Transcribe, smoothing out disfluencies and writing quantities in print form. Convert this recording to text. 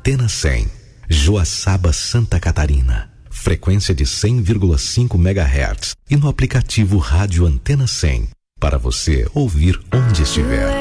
Antena 100, Joaçaba, Santa Catarina. Frequência de 100,5 MHz e no aplicativo Rádio Antena 100, para você ouvir onde estiver.